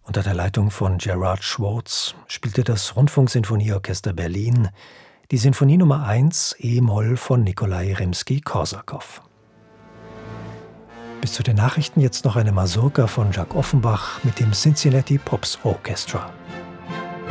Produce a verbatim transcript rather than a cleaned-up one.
Unter der Leitung von Gerard Schwartz spielte das Rundfunksinfonieorchester Berlin die Sinfonie Nummer eins e-Moll von Nikolai Rimski-Korsakow. Bis zu den Nachrichten jetzt noch eine Mazurka von Jacques Offenbach mit dem Cincinnati Pops Orchestra.